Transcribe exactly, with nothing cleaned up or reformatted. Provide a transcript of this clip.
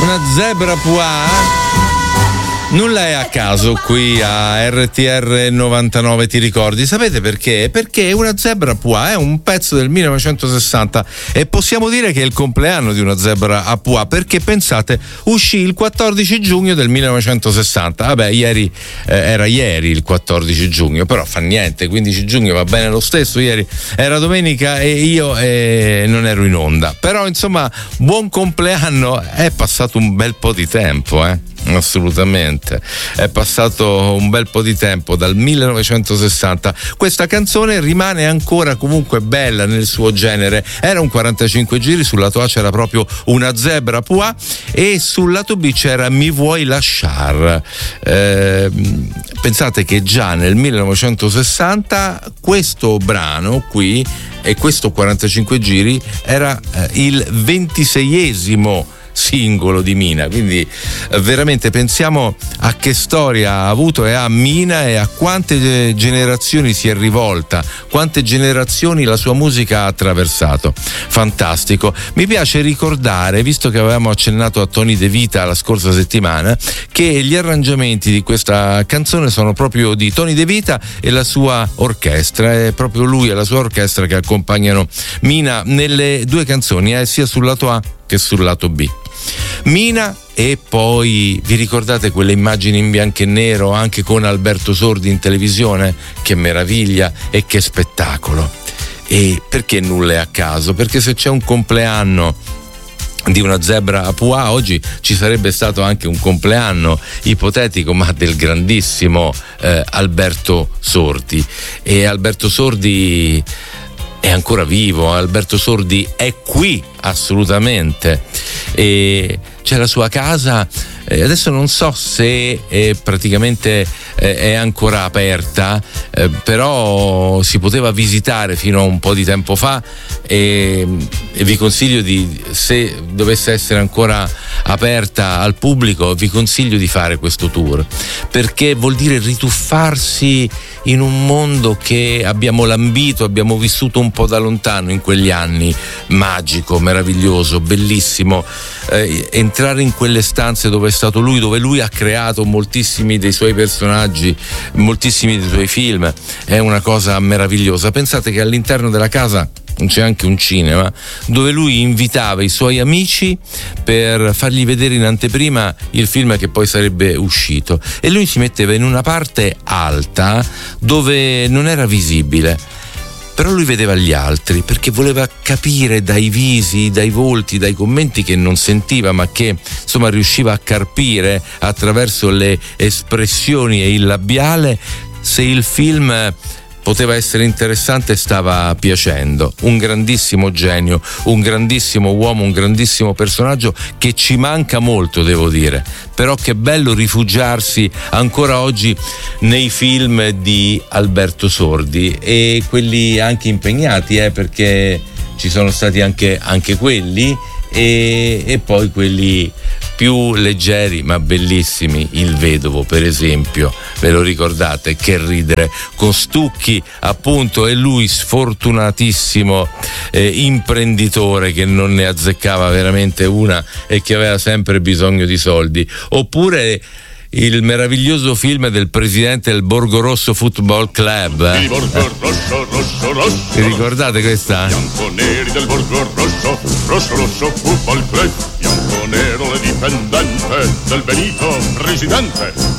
una zebra pois. Nulla è a caso qui a R T R novantanove, ti ricordi? Sapete perché? Perché una zebra pois è un pezzo del millenovecentosessanta e possiamo dire che è il compleanno di una zebra a pois, perché pensate, uscì il quattordici giugno del millenovecentosessanta. Vabbè, ieri eh, era ieri il quattordici giugno, però fa niente, quindici giugno va bene lo stesso. Ieri era domenica e io eh, non ero in onda. Però insomma, buon compleanno, è passato un bel po' di tempo, eh? Assolutamente, è passato un bel po' di tempo dal millenovecentosessanta. Questa canzone rimane ancora comunque bella nel suo genere. Era un quarantacinque giri, sul lato A c'era proprio una zebra pois e sul lato B c'era Mi vuoi lasciar. Eh, pensate che già nel millenovecentosessanta questo brano qui e questo quarantacinque giri era eh, il ventiseiesimo singolo di Mina, quindi eh, veramente pensiamo a che storia ha avuto e ha Mina e a quante generazioni si è rivolta, quante generazioni la sua musica ha attraversato. Fantastico. Mi piace ricordare, visto che avevamo accennato a Tony De Vita la scorsa settimana, che gli arrangiamenti di questa canzone sono proprio di Tony De Vita e la sua orchestra. È proprio lui e la sua orchestra che accompagnano Mina nelle due canzoni, eh, sia sul lato A che sul lato B. Mina, e poi vi ricordate quelle immagini in bianco e nero anche con Alberto Sordi in televisione? Che meraviglia e che spettacolo. E perché nulla è a caso? Perché se c'è un compleanno di una zebra a pois, oggi ci sarebbe stato anche un compleanno ipotetico, ma del grandissimo eh, Alberto Sordi. E Alberto Sordi è ancora vivo, Alberto Sordi è qui assolutamente, e c'è la sua casa, eh, adesso non so se è praticamente eh, è ancora aperta, eh, però si poteva visitare fino a un po' di tempo fa e, e vi consiglio di, se dovesse essere ancora aperta al pubblico, vi consiglio di fare questo tour, perché vuol dire rituffarsi in un mondo che abbiamo lambito, abbiamo vissuto un po' da lontano in quegli anni, magico, meraviglioso, bellissimo, eh, entrare in quelle stanze dove è stato lui, dove lui ha creato moltissimi dei suoi personaggi, moltissimi dei suoi film, è una cosa meravigliosa. Pensate che all'interno della casa c'è anche un cinema dove lui invitava i suoi amici per fargli vedere in anteprima il film che poi sarebbe uscito, e lui si metteva in una parte alta dove non era visibile, però lui vedeva gli altri perché voleva capire dai visi, dai volti, dai commenti che non sentiva ma che insomma riusciva a carpire attraverso le espressioni e il labiale se il film poteva essere interessante e stava piacendo. Un grandissimo genio, un grandissimo uomo, un grandissimo personaggio che ci manca molto, devo dire. Però che bello rifugiarsi ancora oggi nei film di Alberto Sordi, e quelli anche impegnati, eh, perché ci sono stati anche, anche quelli, e, e poi quelli più leggeri ma bellissimi. Il Vedovo, per esempio, ve lo ricordate? Che ridere, con Stucchi appunto, e lui sfortunatissimo eh, imprenditore che non ne azzeccava veramente una e che aveva sempre bisogno di soldi. Oppure il meraviglioso film del presidente del Borgo Rosso Football Club, eh? Il Borgo Rosso, Rosso, Rosso. Vi ricordate questa? Bianconeri del Borgo Rosso, Rosso, Rosso Football Club. Bianconero le dipendente del Benito presidente.